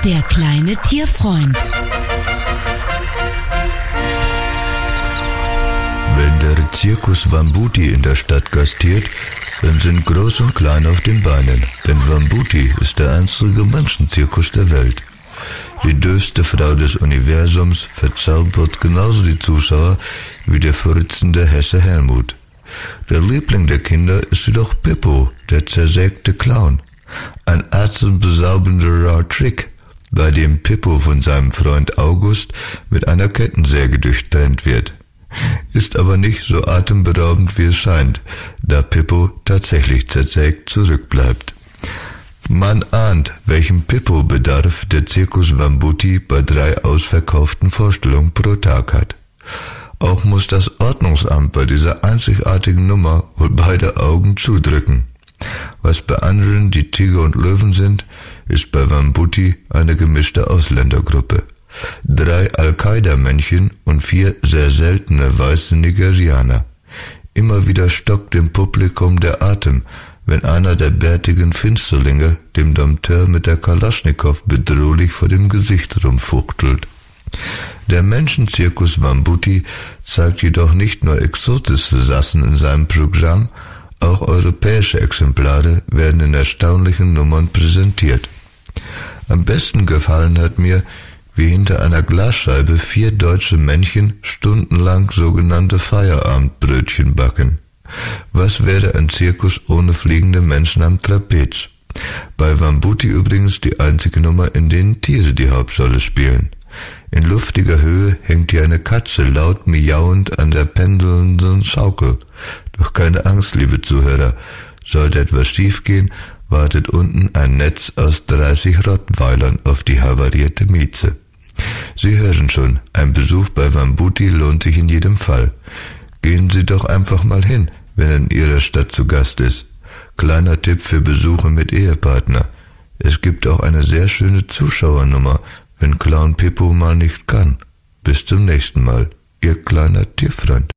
Der kleine Tierfreund. Wenn der Zirkus Wambuti in der Stadt gastiert, dann sind Groß und Klein auf den Beinen, denn Wambuti ist der einzige Menschenzirkus der Welt. Die dürfste Frau des Universums verzaubert genauso die Zuschauer wie der verritzende Hesse Helmut. Der Liebling der Kinder ist jedoch Pippo, der zersägte Clown. Ein atemberaubender Trick, bei dem Pippo von seinem Freund August mit einer Kettensäge durchtrennt wird. Ist aber nicht so atemberaubend, wie es scheint, da Pippo tatsächlich zersägt zurückbleibt. Man ahnt, welchen Pippo-Bedarf der Zirkus Wambuti bei 3 ausverkauften Vorstellungen pro Tag hat. Auch muss das Ordnungsamt bei dieser einzigartigen Nummer wohl beide Augen zudrücken. Was bei anderen die Tiger und Löwen sind, ist bei Wambuti eine gemischte Ausländergruppe. 3 Al-Qaida-Männchen und 4 sehr seltene weiße Nigerianer. Immer wieder stockt dem Publikum der Atem, wenn einer der bärtigen Finsterlinge dem Dompteur mit der Kalaschnikow bedrohlich vor dem Gesicht rumfuchtelt. Der Menschenzirkus Wambuti zeigt jedoch nicht nur exotische Sassen in seinem Programm, auch europäische Exemplare werden in erstaunlichen Nummern präsentiert. Am besten gefallen hat mir, wie hinter einer Glasscheibe 4 deutsche Männchen stundenlang sogenannte Feierabendbrötchen backen. Was wäre ein Zirkus ohne fliegende Menschen am Trapez? Bei Wambuti übrigens die einzige Nummer, in denen Tiere die Hauptrolle spielen. In luftiger Höhe hängt hier eine Katze laut miauend an der pendelnden Schaukel. Doch keine Angst, liebe Zuhörer. Sollte etwas schiefgehen, wartet unten ein Netz aus 30 Rottweilern auf die havarierte Mieze. Sie hören schon, ein Besuch bei Wambuti lohnt sich in jedem Fall. Gehen Sie doch einfach mal hin, wenn er in Ihrer Stadt zu Gast ist. Kleiner Tipp für Besuche mit Ehepartner. Es gibt auch eine sehr schöne Zuschauernummer, wenn Clown Pippo mal nicht kann. Bis zum nächsten Mal, Ihr kleiner Tierfreund.